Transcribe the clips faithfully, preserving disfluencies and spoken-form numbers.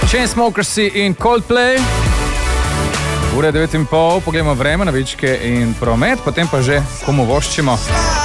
Chainsmokers in Coldplay. Ura je devet in pol, pogledamo vreme, navičke in promet, potem pa že komu voščimo.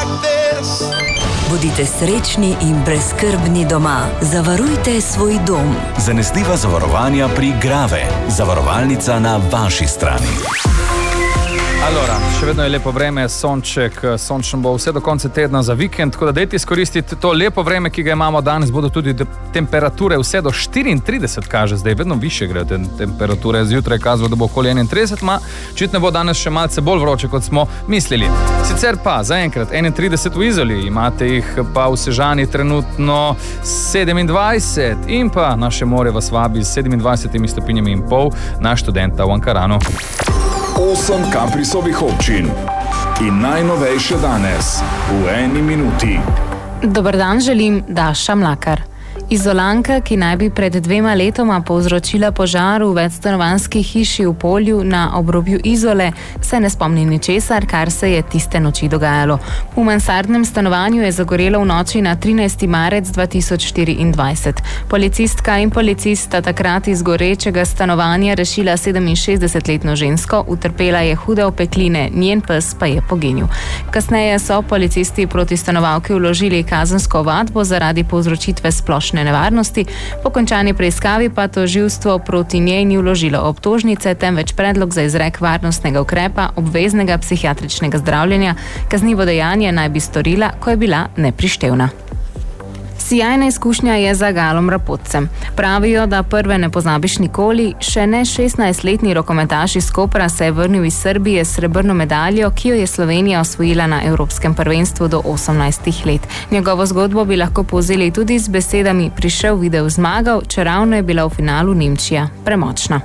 Bodite srečni in brezskrbni doma. Zavarujte svoj dom. Zanesljiva zavarovanja pri Grave. Zavarovalnica na vaši strani. Allora, še vedno je lepo vreme, sonček, sončno bo vse do konca tedna za vikend, tako da dajte izkoristiti to lepo vreme, ki ga imamo danes, bodo tudi temperature vse do štiriintrideset, kaže zdaj, vedno više gre te temperature, zjutraj je kazalo, da bo okoli enaintrideset, ma očitno bo danes še malce bolj vroče, kot smo mislili. Sicer pa, zaenkrat, enaintrideset v Izoli, imate jih pa v Sežani trenutno sedemindvajset in pa naše more vas vabi s sedemindvajsetimi stopinjami in pol na Študenta v Ankaranu. Osem Caprisovih občin in najnovejše danes v eni minuti. Dober dan, želim Daša Mlakar. Izolanka, ki naj bi pred dvema letoma povzročila požar v večstanovanjski hiši v Polju na obrobju Izole, se ne spomni ničesar, kar se je tiste noči dogajalo. V mansardnem stanovanju je zagorelo v noči na trinajsti marec dva tisoč štiriindvajset. Policistka in policist sta takrat iz gorečega stanovanja rešila sedeminšestdesetletno žensko, utrpela je hude opekline, njen pes pa je poginil. Kasneje so policisti proti stanovalki vložili kazensko ovadbo zaradi povzročitve splošne nevarnosti, po končani preiskavi pa tožilstvo proti njej ni vložilo obtožnice, temveč predlog za izrek varnostnega ukrepa obveznega psihiatričnega zdravljenja. Kaznivo dejanje naj bi storila, ko je bila neprištevna. Sijajna izkušnja je za Galom Rapotcem. Pravijo, da prve ne pozabiš nikoli. Še ne šestnajstletni rokometaš iz Kopra se je vrnil iz Srbije s srebrno medaljo, ki jo je Slovenija osvojila na Evropskem prvenstvu do osemnajstih let. Njegovo zgodbo bi lahko povzeli tudi z besedami: prišel, videl, zmagal, čeravno je bila v finalu Nemčija premočna.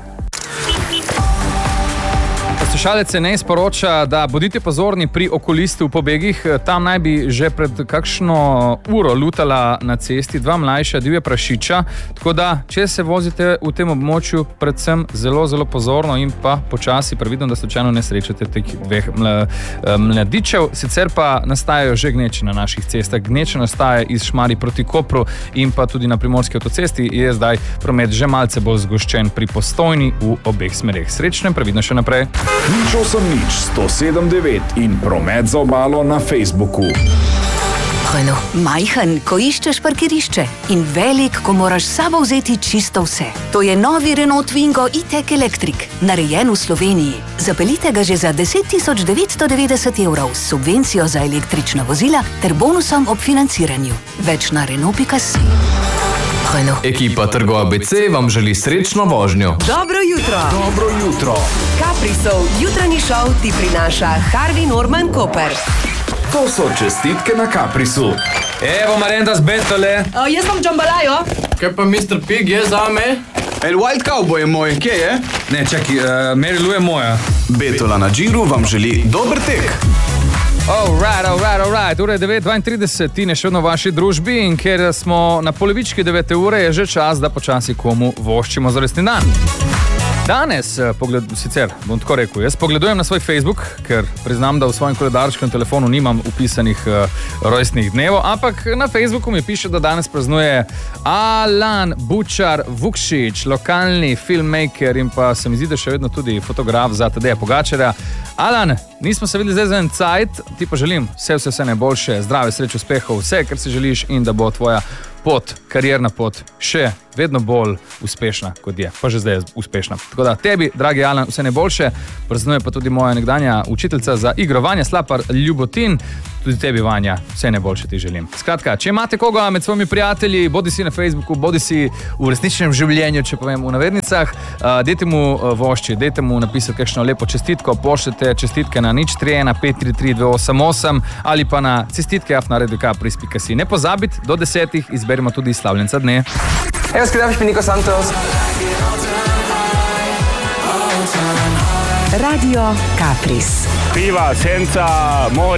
Poslušalec se ne sporoča, da bodite pozorni pri okolisti v pobegih. Tam naj bi že pred kakšno uro lutala na cesti dva mlajša divja prašiča, tako da, če se vozite v tem območju, predvsem zelo, zelo pozorno in pa počasi, previdno, da slučajno ne srečate teh dveh mladičev. Sicer pa nastajajo že gneče na naših cestah. Gneče nastaja iz Šmarij proti Kopru in pa tudi na Primorski avtocesti je zdaj promet že malce bolj zgoščen pri Postojni v obeh smereh. Srečno in previdno še naprej. Nič osem nič, sto sedem devet in promet za obalo na Facebooku. Renault. Majhen, ko iščeš parkirišče, in velik, ko moraš s sabo vzeti čisto vse. To je novi Renault Twingo e-tech Electric, narejen v Sloveniji. Zapeljite ga že za deset tisoč devetsto devetdeset evrov s subvencijo za električna vozila ter bonusom ob financiranju. Več na Renault pika si. Ekipa Trgo A B C vam želi srečno vožnjo. Dobro jutro. Dobro jutro. Caprisov jutranji šov ti prinaša Harvey Norman Koper. To so čestitke na Caprisu. Evo Marenda z Betole. Uh, jaz vam džambalajo. Kaj pa mister Pig je zame? El Wild Cowboy je moj, kje je? Ne, čaki, uh, Merilu je moja. Betola na Džiru vam želi dober tek. Alright, alright, alright. Ura je devet dvaintrideset in je še vedno v vaši družbi in ker smo na polovički devete ure, je že čas, da počasi komu voščimo za rojstni dan. Danes, pogled, sicer bom tako rekel, jaz pogledujem na svoj Facebook, ker priznam, da v svojem koledarčkem telefonu nimam upisanih uh, rojstnih dnevov, ampak na Facebooku mi piše, da danes praznuje Alan Bučar Vukšič, lokalni filmmaker in pa se mi zdi, da še vedno tudi fotograf za Tadeja Pogačarja. Alan, nismo se videli zdaj za en cajt, ti pa želim vse, vse, vse najboljše, zdrave, sreče, uspehov, vse, kar si želiš in da bo tvoja pot, karierna pot, še vedno bolj uspešna, kot je, pa že zdaj je uspešna. Tako da tebi, dragi Alan, vse najboljše, praznuje pa tudi moja nekdanja učiteljica za igro Vanja Slapar Ljubotin, tudi tebi, Vanja, vse najboljše ti želim. Skratka, če imate koga med svojimi prijatelji, bodi si na Facebooku, bodi si v resničnem življenju, če povem v navednicah, uh, dejte mu uh, vošči, dejte mu napisati kakšno lepo čestitko, pošljete čestitke na nič tri ena pet tri tri dve osem osem ali pa na cestitke af na radio capris pika si. Ne pozabiti, do desetih izberimo tudi slavljenca dne. Evo, skredaš Piniko Santos. Radio Capris. Piva, senca, more.